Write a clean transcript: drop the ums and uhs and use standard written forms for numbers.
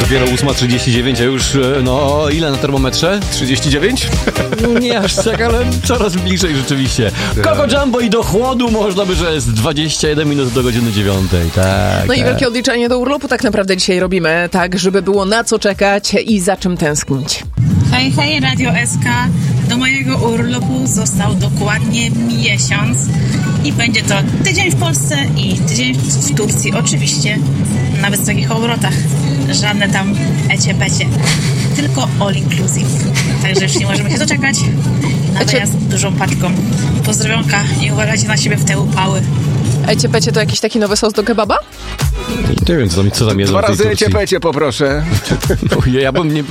Dopiero 8:39, a już, ile na termometrze? 39? No nie aż tak, ale coraz bliżej rzeczywiście. Coco Jumbo i do chłodu można by, że jest 21 minut do godziny 9. Tak. No i wielkie odliczenie do urlopu tak naprawdę dzisiaj robimy, tak żeby było na co czekać i za czym tęsknić. Hej, hej, Radio SK. Do mojego urlopu został dokładnie miesiąc i będzie to tydzień w Polsce i tydzień w Turcji oczywiście, na wysokich obrotach. Żadne tam ecie-pecie, tylko all inclusive. Także już nie możemy się doczekać na wyjazd dużą paczką. Pozdrowionka i uważajcie na siebie w te upały. Ecie-pecie to jakiś taki nowy sos do kebaba? Nie wiem, co tam jedzą 2 w tej razy Turcji. ecie-pecie poproszę. Ja bym nie